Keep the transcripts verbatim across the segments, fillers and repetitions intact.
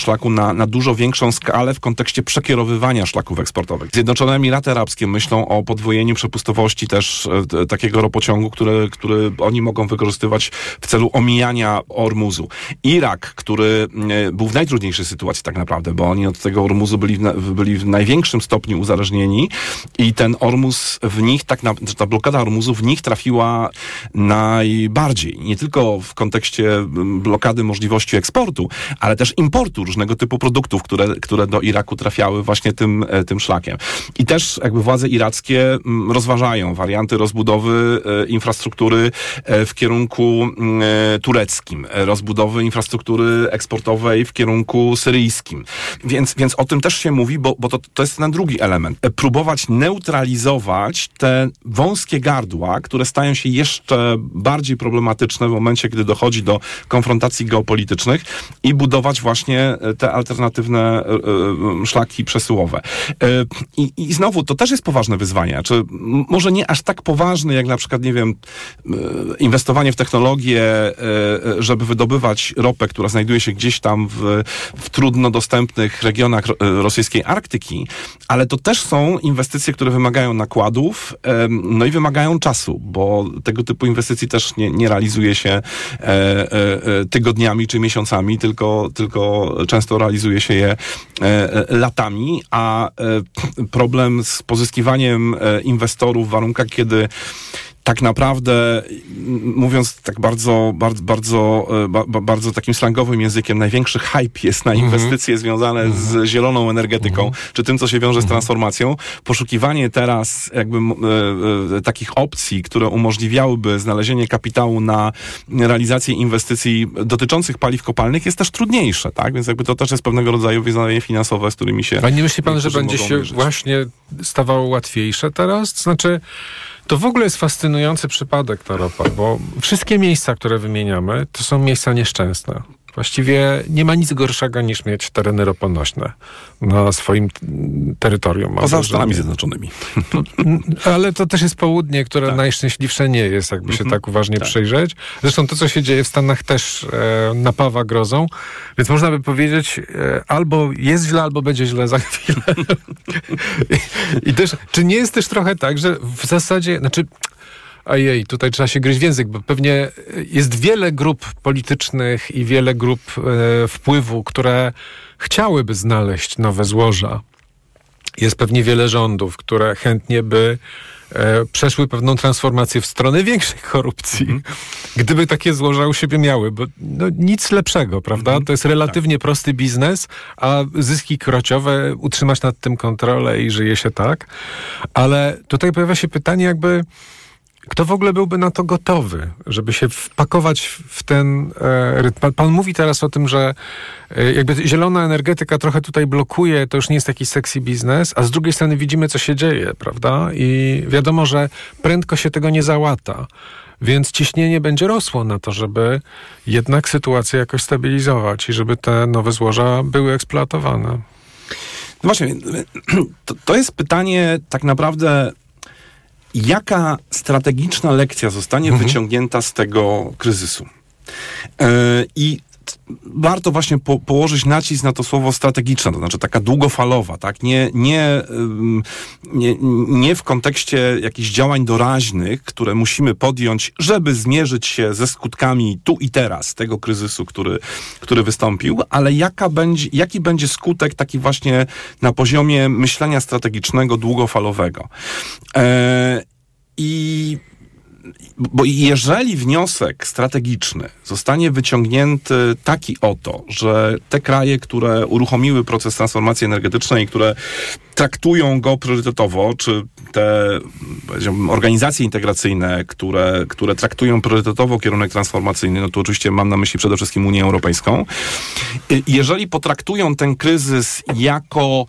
szlaku na, na dużo większą skalę w kontekście przekierowywania szlaków eksportowych. Zjednoczone Emiraty Arabskie myślą o podwojeniu przepustowości też e, takiego ropociągu, który, który oni mogą wykorzystywać w celu omijania Ormuzu. Irak, który e, był w najtrudniejszej sytuacji tak naprawdę, bo oni od tego Ormuzu byli w, byli w największym stopniu uzależnieni i ten Ormuz w nich, tak na, ta blokada Ormuzu w nich trafiła najbardziej. Nie tylko w kontekście blokady możliwości eksportu, ale też importu różnego typu produktów, które, które do Iraku trafiały właśnie tym, tym szlakiem. I też jakby władze irackie rozważają warianty rozbudowy e, infrastruktury e, w kierunku e, tureckim, e, rozbudowy infrastruktury eksportowej w kierunku syryjskim. Więc, więc o tym też się mówi, bo, bo to, to jest ten drugi element. E, próbować neutralizować te wąskie gardła, które stają się jeszcze bardziej problematyczne w momencie, gdy dochodzi do konfrontacji geopolitycznych i budować właśnie te alternatywne y, y, szlaki przesyłowe. Y, i, I znowu, to też jest poważne wyzwanie. Czy m- może nie aż tak poważne, jak na przykład, nie wiem, y, inwestowanie w technologię, y, żeby wydobywać ropę, która znajduje się gdzieś tam w, w trudno dostępnych regionach ro- rosyjskiej Arktyki, ale to też są inwestycje, które wymagają nakładów, y, no i wymagają czasu, bo tego typu inwestycji też nie, nie realizuje się y, y, tygodniami czy miesiącami, tylko, tylko często realizuje się je e, latami, a e, problem z pozyskiwaniem e, inwestorów w warunkach, kiedy tak naprawdę, mówiąc tak bardzo, bardzo, bardzo, ba, bardzo takim slangowym językiem, największy hype jest na inwestycje mm-hmm. związane mm-hmm. z zieloną energetyką, mm-hmm. czy tym, co się wiąże mm-hmm. z transformacją. Poszukiwanie teraz jakby e, e, takich opcji, które umożliwiałyby znalezienie kapitału na realizację inwestycji dotyczących paliw kopalnych jest też trudniejsze, tak? Więc jakby to też jest pewnego rodzaju wyznanie finansowe, z którymi się... A nie myśli pan, że będzie się mierzyć. Właśnie stawało łatwiejsze teraz? To znaczy... To w ogóle jest fascynujący przypadek ta ropa, bo wszystkie miejsca, które wymieniamy, to są miejsca nieszczęsne. Właściwie nie ma nic gorszego niż mieć tereny roponośne na swoim terytorium. Poza Stanami Zjednoczonymi. To, ale to też jest południe, które tak. najszczęśliwsze nie jest, jakby się mm-hmm. tak uważnie tak. przyjrzeć. Zresztą to, co się dzieje w Stanach, też e, napawa grozą. Więc można by powiedzieć, e, albo jest źle, albo będzie źle za chwilę. I, I też, czy nie jest też trochę tak, że w zasadzie, znaczy... Ojej, tutaj trzeba się gryźć w język, bo pewnie jest wiele grup politycznych i wiele grup e, wpływu, które chciałyby znaleźć nowe złoża. Jest pewnie wiele rządów, które chętnie by e, przeszły pewną transformację w stronę większej korupcji, mm. gdyby takie złoża u siebie miały, bo no, nic lepszego, prawda? Mm. To jest relatywnie tak. prosty biznes, a zyski krociowe, utrzymać nad tym kontrolę i żyje się tak. Ale tutaj pojawia się pytanie jakby, kto w ogóle byłby na to gotowy, żeby się wpakować w ten e, rytm? Pan, pan mówi teraz o tym, że e, jakby zielona energetyka trochę tutaj blokuje, to już nie jest taki sexy biznes, a z drugiej strony widzimy, co się dzieje, prawda? I wiadomo, że prędko się tego nie załata. Więc ciśnienie będzie rosło na to, żeby jednak sytuację jakoś stabilizować i żeby te nowe złoża były eksploatowane. No właśnie, to, to jest pytanie tak naprawdę... Jaka strategiczna lekcja zostanie mhm. wyciągnięta z tego kryzysu? Yy, I warto właśnie po, położyć nacisk na to słowo strategiczna, to znaczy taka długofalowa, tak? Nie, nie, nie, nie w kontekście jakichś działań doraźnych, które musimy podjąć, żeby zmierzyć się ze skutkami tu i teraz tego kryzysu, który, który wystąpił, ale jaka będzie, jaki będzie skutek taki właśnie na poziomie myślenia strategicznego, długofalowego. E, I Bo jeżeli wniosek strategiczny zostanie wyciągnięty taki oto, że te kraje, które uruchomiły proces transformacji energetycznej, które traktują go priorytetowo, czy te organizacje integracyjne, które, które traktują priorytetowo kierunek transformacyjny, no to oczywiście mam na myśli przede wszystkim Unię Europejską, jeżeli potraktują ten kryzys jako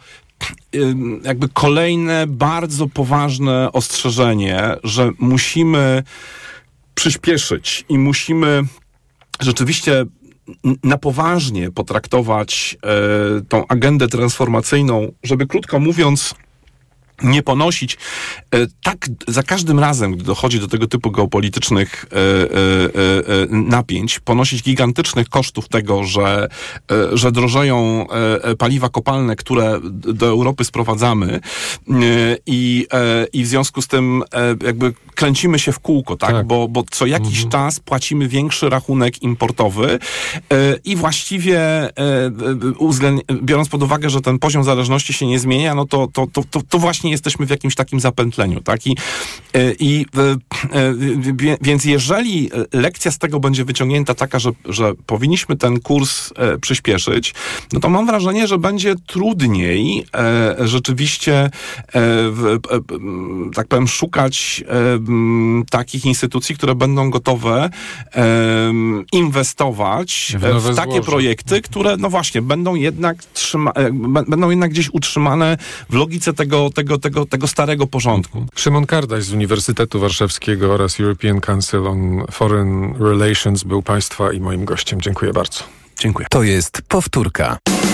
jakby kolejne bardzo poważne ostrzeżenie, że musimy przyspieszyć i musimy rzeczywiście na poważnie potraktować e, tą agendę transformacyjną, żeby krótko mówiąc nie ponosić tak za każdym razem, gdy dochodzi do tego typu geopolitycznych napięć, ponosić gigantycznych kosztów tego, że, że drożeją paliwa kopalne, które do Europy sprowadzamy i, i w związku z tym jakby kręcimy się w kółko, tak? tak. Bo, bo co jakiś mhm. czas płacimy większy rachunek importowy i właściwie biorąc pod uwagę, że ten poziom zależności się nie zmienia, no to, to, to, to, to właśnie jesteśmy w jakimś takim zapętleniu, tak? I, i więc jeżeli lekcja z tego będzie wyciągnięta taka, że, że powinniśmy ten kurs przyspieszyć, no to mam wrażenie, że będzie trudniej rzeczywiście tak powiem szukać takich instytucji, które będą gotowe inwestować w, w takie złoże. projekty, które no właśnie będą jednak trzyma, będą jednak gdzieś utrzymane w logice tego, tego, tego, tego starego porządku. Szymon Kardaś z Uniwersytetu Warszawskiego oraz European Council on Foreign Relations był Państwa i moim gościem. Dziękuję bardzo. Dziękuję. To jest Powtórka.